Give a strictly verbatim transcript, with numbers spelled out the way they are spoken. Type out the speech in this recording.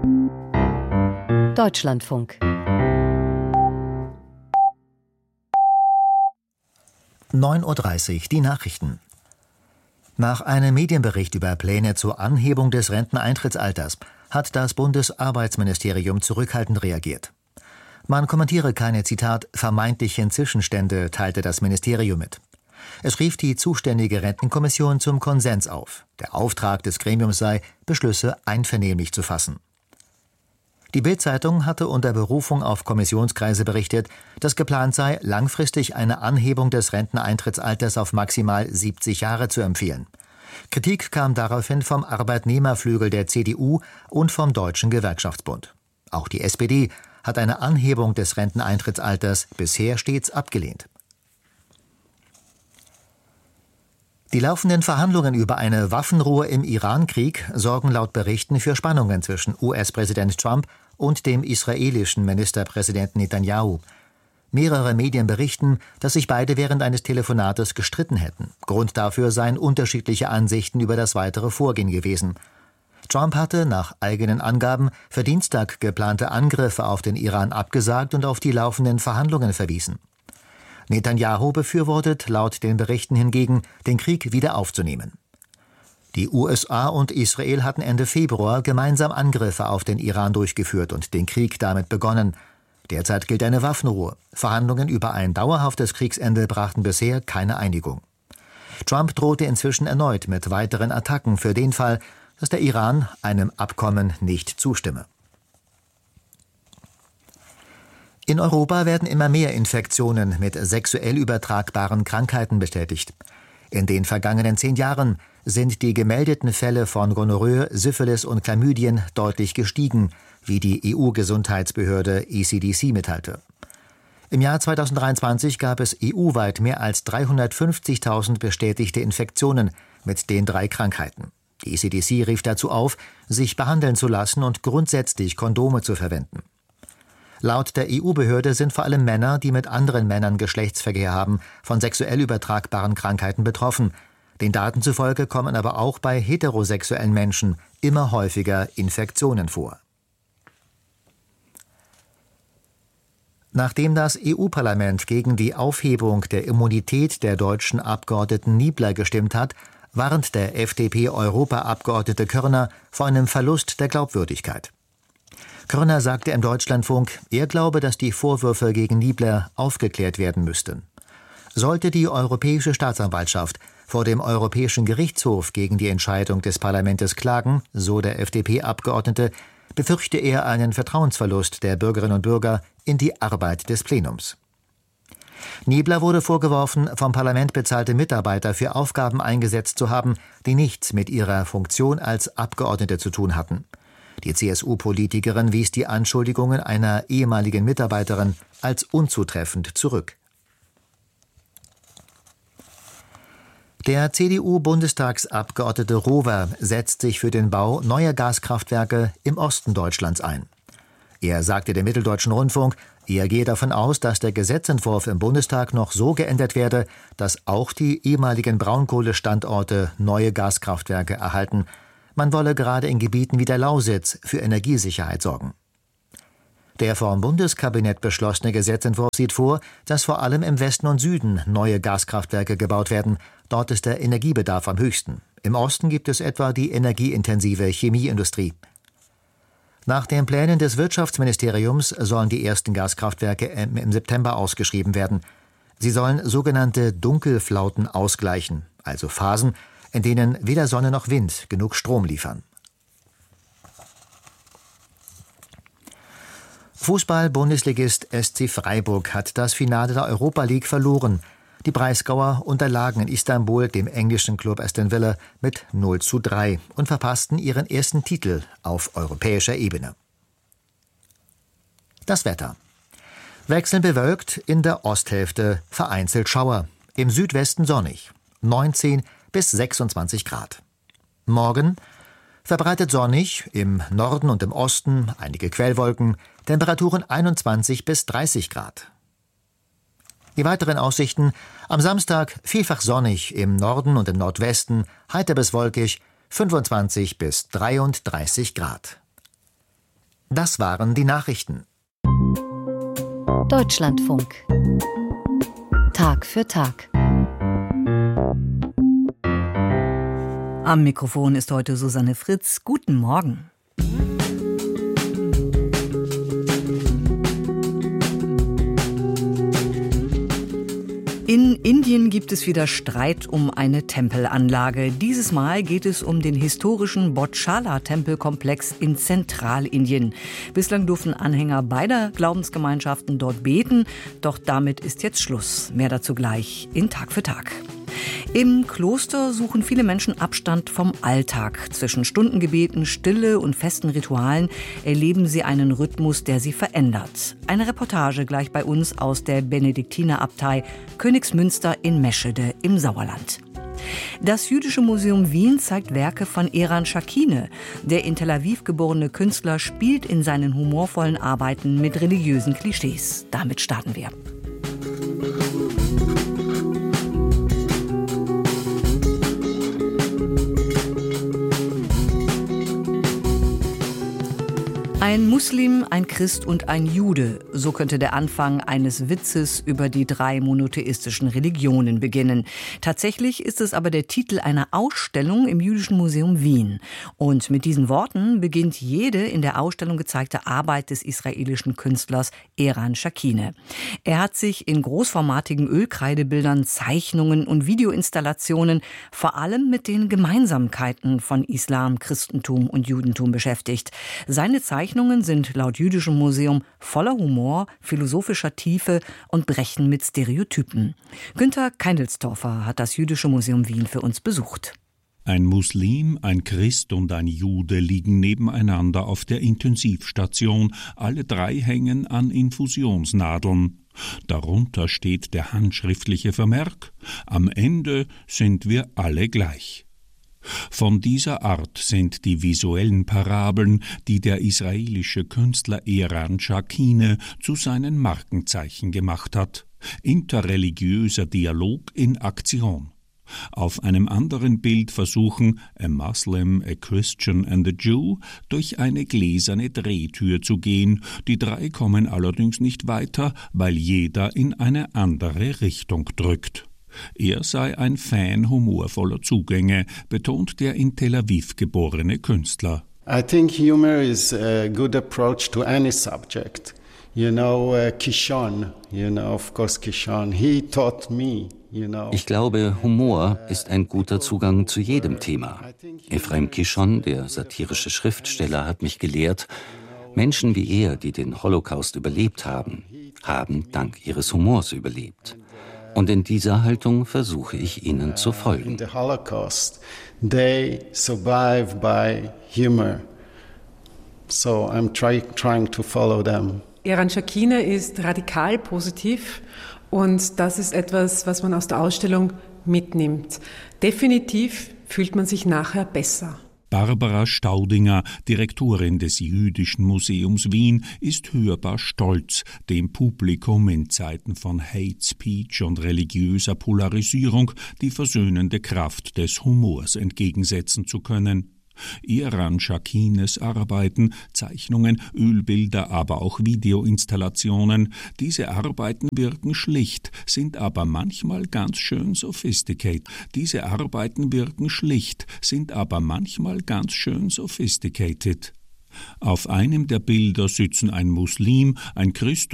Deutschlandfunk. neun Uhr dreißig, die Nachrichten. Nach einem Medienbericht über Pläne zur Anhebung des Renteneintrittsalters hat das Bundesarbeitsministerium zurückhaltend reagiert. Man kommentiere keine, Zitat, vermeintlichen Zwischenstände, teilte das Ministerium mit. Es rief die zuständige Rentenkommission zum Konsens auf. Der Auftrag des Gremiums sei, Beschlüsse einvernehmlich zu fassen. Die Bild-Zeitung hatte unter Berufung auf Kommissionskreise berichtet, dass geplant sei, langfristig eine Anhebung des Renteneintrittsalters auf maximal siebzig Jahre zu empfehlen. Kritik kam daraufhin vom Arbeitnehmerflügel der C D U und vom Deutschen Gewerkschaftsbund. Auch die S P D hat eine Anhebung des Renteneintrittsalters bisher stets abgelehnt. Die laufenden Verhandlungen über eine Waffenruhe im Iran-Krieg sorgen laut Berichten für Spannungen zwischen U S-Präsident Trump und dem israelischen Ministerpräsidenten Netanyahu. Mehrere Medien berichten, dass sich beide während eines Telefonates gestritten hätten. Grund dafür seien unterschiedliche Ansichten über das weitere Vorgehen gewesen. Trump hatte nach eigenen Angaben für Dienstag geplante Angriffe auf den Iran abgesagt und auf die laufenden Verhandlungen verwiesen. Netanyahu befürwortet laut den Berichten hingegen, den Krieg wieder aufzunehmen. Die U S A und Israel hatten Ende Februar gemeinsam Angriffe auf den Iran durchgeführt und den Krieg damit begonnen. Derzeit gilt eine Waffenruhe. Verhandlungen über ein dauerhaftes Kriegsende brachten bisher keine Einigung. Trump drohte inzwischen erneut mit weiteren Attacken für den Fall, dass der Iran einem Abkommen nicht zustimme. In Europa werden immer mehr Infektionen mit sexuell übertragbaren Krankheiten bestätigt. In den vergangenen zehn Jahren sind die gemeldeten Fälle von Gonorrhoe, Syphilis und Chlamydien deutlich gestiegen, wie die E U-Gesundheitsbehörde E C D C mitteilte. Im Jahr zweitausenddreiundzwanzig gab es E U-weit mehr als dreihundertfünfzigtausend bestätigte Infektionen mit den drei Krankheiten. Die E C D C rief dazu auf, sich behandeln zu lassen und grundsätzlich Kondome zu verwenden. Laut der E U-Behörde sind vor allem Männer, die mit anderen Männern Geschlechtsverkehr haben, von sexuell übertragbaren Krankheiten betroffen. Den Daten zufolge kommen aber auch bei heterosexuellen Menschen immer häufiger Infektionen vor. Nachdem das E U-Parlament gegen die Aufhebung der Immunität der deutschen Abgeordneten Niebler gestimmt hat, warnt der F D P-Europaabgeordnete Körner vor einem Verlust der Glaubwürdigkeit. Körner sagte im Deutschlandfunk, er glaube, dass die Vorwürfe gegen Niebler aufgeklärt werden müssten. Sollte die Europäische Staatsanwaltschaft vor dem Europäischen Gerichtshof gegen die Entscheidung des Parlaments klagen, so der F D P-Abgeordnete, befürchte er einen Vertrauensverlust der Bürgerinnen und Bürger in die Arbeit des Plenums. Niebler wurde vorgeworfen, vom Parlament bezahlte Mitarbeiter für Aufgaben eingesetzt zu haben, die nichts mit ihrer Funktion als Abgeordnete zu tun hatten. Die C S U-Politikerin wies die Anschuldigungen einer ehemaligen Mitarbeiterin als unzutreffend zurück. Der C D U-Bundestagsabgeordnete Rover setzt sich für den Bau neuer Gaskraftwerke im Osten Deutschlands ein. Er sagte dem Mitteldeutschen Rundfunk, er gehe davon aus, dass der Gesetzentwurf im Bundestag noch so geändert werde, dass auch die ehemaligen Braunkohlestandorte neue Gaskraftwerke erhalten. Man wolle gerade in Gebieten wie der Lausitz für Energiesicherheit sorgen. Der vom Bundeskabinett beschlossene Gesetzentwurf sieht vor, dass vor allem im Westen und Süden neue Gaskraftwerke gebaut werden. Dort ist der Energiebedarf am höchsten. Im Osten gibt es etwa die energieintensive Chemieindustrie. Nach den Plänen des Wirtschaftsministeriums sollen die ersten Gaskraftwerke im September ausgeschrieben werden. Sie sollen sogenannte Dunkelflauten ausgleichen, also Phasen, in denen weder Sonne noch Wind genug Strom liefern. Fußball-Bundesligist S C Freiburg hat das Finale der Europa League verloren. Die Breisgauer unterlagen in Istanbul dem englischen Club Aston Villa mit null zu drei und verpassten ihren ersten Titel auf europäischer Ebene. Das Wetter. Wechselnd bewölkt, in der Osthälfte vereinzelt Schauer, im Südwesten sonnig, neunzehn bis sechsundzwanzig Grad. Morgen verbreitet sonnig, im Norden und im Osten einige Quellwolken, Temperaturen einundzwanzig bis dreißig Grad. Die weiteren Aussichten: am Samstag vielfach sonnig, im Norden und im Nordwesten heiter bis wolkig, fünfundzwanzig bis dreiunddreißig Grad. Das waren die Nachrichten. Deutschlandfunk. Tag für Tag. Am Mikrofon ist heute Susanne Fritz. Guten Morgen. In Indien gibt es wieder Streit um eine Tempelanlage. Dieses Mal geht es um den historischen Bochala-Tempelkomplex in Zentralindien. Bislang durften Anhänger beider Glaubensgemeinschaften dort beten, doch damit ist jetzt Schluss. Mehr dazu gleich in Tag für Tag. Im Kloster suchen viele Menschen Abstand vom Alltag. Zwischen Stundengebeten, Stille und festen Ritualen erleben sie einen Rhythmus, der sie verändert. Eine Reportage gleich bei uns aus der Benediktinerabtei Königsmünster in Meschede im Sauerland. Das Jüdische Museum Wien zeigt Werke von Eran Shakine. Der in Tel Aviv geborene Künstler spielt in seinen humorvollen Arbeiten mit religiösen Klischees. Damit starten wir. Ein Muslim, ein Christ und ein Jude. So könnte der Anfang eines Witzes über die drei monotheistischen Religionen beginnen. Tatsächlich ist es aber der Titel einer Ausstellung im Jüdischen Museum Wien. Und mit diesen Worten beginnt jede in der Ausstellung gezeigte Arbeit des israelischen Künstlers Eran Shakine. Er hat sich in großformatigen Ölkreidebildern, Zeichnungen und Videoinstallationen vor allem mit den Gemeinsamkeiten von Islam, Christentum und Judentum beschäftigt. Seine Zeichnungen sind laut Jüdischem Museum voller Humor, philosophischer Tiefe und brechen mit Stereotypen. Günter Keindelstorfer hat das Jüdische Museum Wien für uns besucht. Ein Muslim, ein Christ und ein Jude liegen nebeneinander auf der Intensivstation. Alle drei hängen an Infusionsnadeln. Darunter steht der handschriftliche Vermerk: Am Ende sind wir alle gleich. Von dieser Art sind die visuellen Parabeln, die der israelische Künstler Eran Shakine zu seinen Markenzeichen gemacht hat. Interreligiöser Dialog in Aktion. Auf einem anderen Bild versuchen a Muslim, a Christian and a Jew durch eine gläserne Drehtür zu gehen. Die drei kommen allerdings nicht weiter, weil jeder in eine andere Richtung drückt. Er sei ein Fan humorvoller Zugänge, betont der in Tel Aviv geborene Künstler. I think humor is a good approach to any subject. You know, uh, Kishon, you know, of course Kishon, he taught me, you know. Ich glaube, Humor ist ein guter Zugang zu jedem Thema. Ephraim Kishon, der satirische Schriftsteller, hat mich gelehrt, Menschen wie er, die den Holocaust überlebt haben, haben dank ihres Humors überlebt. Und in dieser Haltung versuche ich ihnen zu folgen. In the Holocaust, they survived by humor. So I'm try, trying to follow them. Eran Shakine ist radikal positiv und das ist etwas, was man aus der Ausstellung mitnimmt. Definitiv fühlt man sich nachher besser. Barbara Staudinger, Direktorin des Jüdischen Museums Wien, ist hörbar stolz, dem Publikum in Zeiten von Hate Speech und religiöser Polarisierung die versöhnende Kraft des Humors entgegensetzen zu können. Eran Shakines Arbeiten, Zeichnungen, Ölbilder, aber auch Videoinstallationen. Diese Arbeiten wirken schlicht, sind aber manchmal ganz schön sophisticated. Diese Arbeiten wirken schlicht, sind aber manchmal ganz schön sophisticated. Auf einem der Bilder sitzen ein Muslim, ein Christ